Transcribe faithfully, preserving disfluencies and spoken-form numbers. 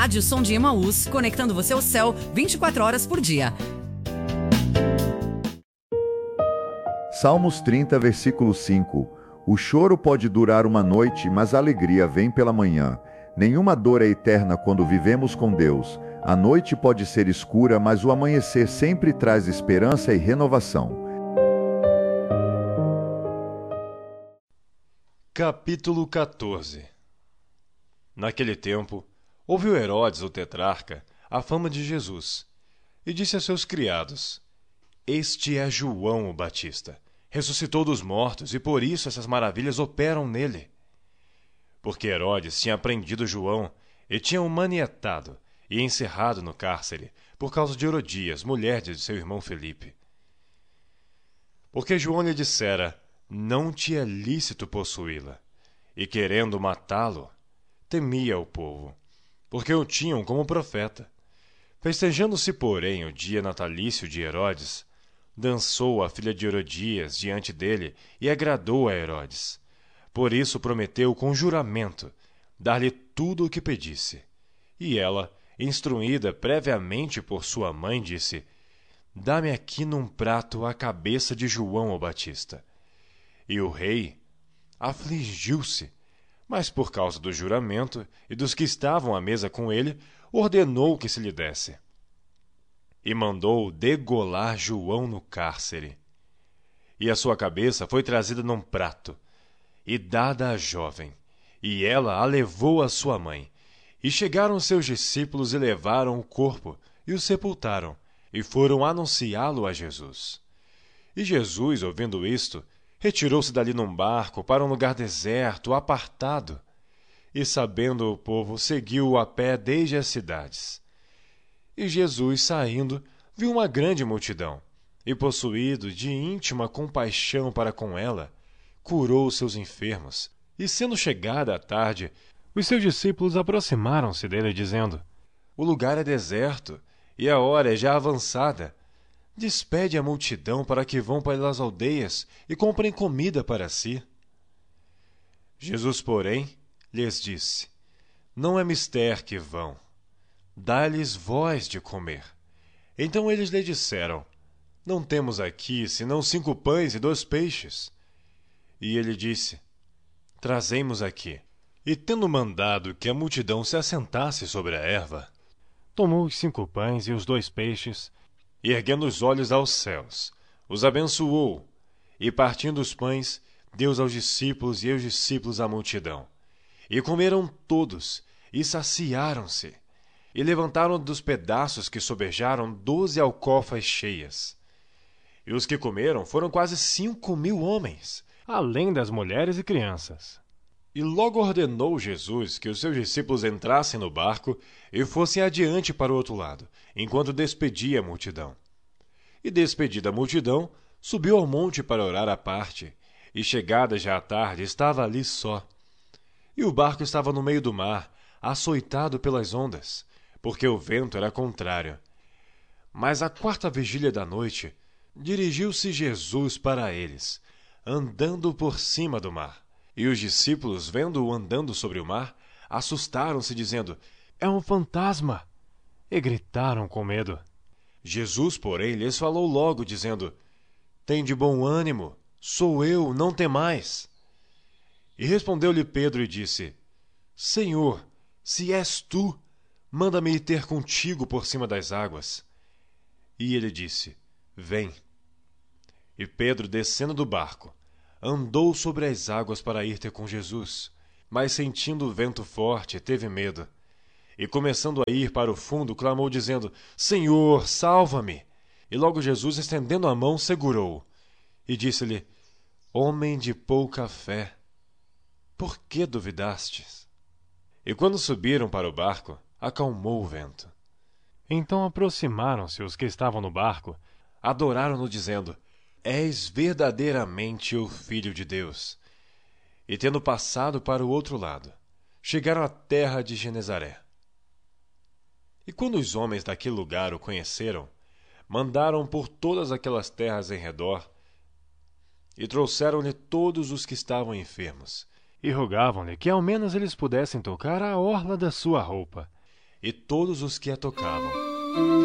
Rádio Som de Emaús, conectando você ao céu vinte e quatro horas por dia. Salmos trinta, versículo cinco. O choro pode durar uma noite, mas a alegria vem pela manhã. Nenhuma dor é eterna quando vivemos com Deus. A noite pode ser escura, mas o amanhecer sempre traz esperança e renovação. Capítulo quatorze. Naquele tempo, ouviu Herodes, o tetrarca, a fama de Jesus, e disse a seus criados: Este é João o Batista. Ressuscitou dos mortos, e por isso essas maravilhas operam nele. Porque Herodes tinha prendido João e tinha o manietado e encerrado no cárcere por causa de Herodias, mulher de seu irmão Felipe. Porque João lhe dissera: Não te é lícito possuí-la. E querendo matá-lo, temia o povo, porque o tinham como profeta. Festejando-se, porém, o dia natalício de Herodes, dançou a filha de Herodias diante dele e agradou a Herodes. Por isso prometeu com juramento dar-lhe tudo o que pedisse. E ela, instruída previamente por sua mãe, disse: Dá-me aqui num prato a cabeça de João o Batista. E o rei afligiu-se, mas por causa do juramento e dos que estavam à mesa com ele, ordenou que se lhe desse. E mandou degolar João no cárcere. E a sua cabeça foi trazida num prato e dada à jovem, e ela a levou à sua mãe. E chegaram seus discípulos e levaram o corpo e o sepultaram, e foram anunciá-lo a Jesus. E Jesus, ouvindo isto, retirou-se dali num barco para um lugar deserto, apartado, e, sabendo o povo, seguiu-o a pé desde as cidades. E Jesus, saindo, viu uma grande multidão, e, possuído de íntima compaixão para com ela, curou os seus enfermos. E, sendo chegada a tarde, os seus discípulos aproximaram-se dele, dizendo: O lugar é deserto, e a hora é já avançada. Despede a multidão para que vão pelas aldeias e comprem comida para si. Jesus, porém, lhes disse: Não é mister que vão. Dá-lhes vós de comer. Então eles lhe disseram: Não temos aqui senão cinco pães e dois peixes. E ele disse: Trazei-mos aqui. E tendo mandado que a multidão se assentasse sobre a erva, tomou os cinco pães e os dois peixes, e erguendo os olhos aos céus, os abençoou, e partindo os pães, deu aos discípulos e aos discípulos à multidão. E comeram todos, e saciaram-se, e levantaram dos pedaços que sobejaram doze alcofas cheias. E os que comeram foram quase cinco mil homens, além das mulheres e crianças. E logo ordenou Jesus que os seus discípulos entrassem no barco e fossem adiante para o outro lado, enquanto despedia a multidão. E despedida a multidão, subiu ao monte para orar à parte, e chegada já a tarde, estava ali só. E o barco estava no meio do mar, açoitado pelas ondas, porque o vento era contrário. Mas à quarta vigília da noite, dirigiu-se Jesus para eles, andando por cima do mar. E os discípulos, vendo-o andando sobre o mar, assustaram-se, dizendo: É um fantasma! E gritaram com medo. Jesus, porém, lhes falou logo, dizendo: Tende bom ânimo, sou eu, não temais. E respondeu-lhe Pedro e disse: Senhor, se és tu, manda-me ir ter contigo por cima das águas. E ele disse: Vem. E Pedro, descendo do barco, andou sobre as águas para ir ter com Jesus, mas sentindo o vento forte, teve medo. E começando a ir para o fundo, clamou dizendo: Senhor, salva-me! E logo Jesus, estendendo a mão, segurou-o. E disse-lhe: Homem de pouca fé, por que duvidastes? E quando subiram para o barco, acalmou o vento. Então aproximaram-se os que estavam no barco, adoraram-no dizendo: És verdadeiramente o Filho de Deus. E tendo passado para o outro lado, chegaram à terra de Genezaré. E quando os homens daquele lugar o conheceram, mandaram por todas aquelas terras em redor, e trouxeram-lhe todos os que estavam enfermos, e rogavam-lhe que ao menos eles pudessem tocar a orla da sua roupa. e todos os que a tocavam.